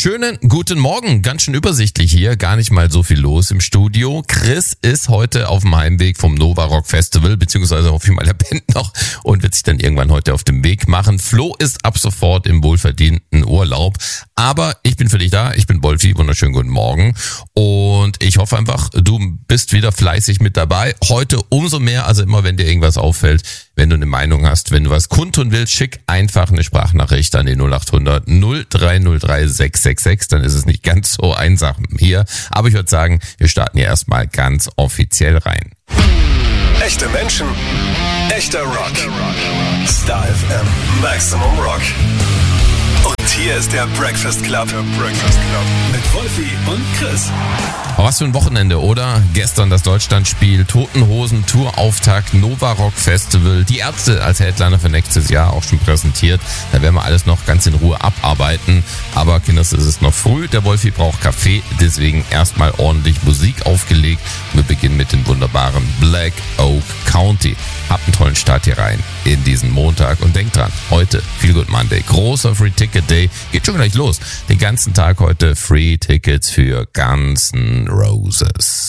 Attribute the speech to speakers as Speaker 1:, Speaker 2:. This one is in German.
Speaker 1: Schönen guten Morgen, ganz schön übersichtlich hier, gar nicht mal so viel los im Studio. Chris ist heute auf dem Heimweg vom Nova Rock Festival, beziehungsweise hoffe ich mal, er pennt noch und wird sich dann irgendwann heute auf den Weg machen. Flo ist ab sofort im wohlverdienten Urlaub, aber ich bin für dich da, ich bin Wolfi, wunderschönen guten Morgen und ich hoffe einfach, du bist wieder fleißig mit dabei. Heute umso mehr, also immer wenn dir irgendwas auffällt, wenn du eine Meinung hast, wenn du was kundtun willst, schick einfach eine Sprachnachricht an die 0800 0303 666, dann ist es nicht ganz so einsam hier. Aber ich würde sagen, wir starten hier erstmal ganz offiziell rein.
Speaker 2: Echte Menschen, echter Rock. Star FM, Maximum Rock. Und hier ist der Breakfast Club. Mit Wolfi und Chris.
Speaker 1: Aber was für ein Wochenende, oder? Gestern das Deutschlandspiel, Toten Hosen, Tourauftakt, Nova Rock Festival, die Ärzte als Headliner für nächstes Jahr auch schon präsentiert. Da werden wir alles noch ganz in Ruhe abarbeiten. Aber Kinders, es ist noch früh, der Wolfi braucht Kaffee, deswegen erstmal ordentlich Musik aufgelegt. Wir beginnen mit den wunderbaren Black Oak County. Habt einen tollen Start hier rein in diesen Montag und denkt dran, heute Feel Good Monday, großer Free Ticket Day, geht schon gleich los. Den ganzen Tag heute Free Tickets für Guns N' Roses.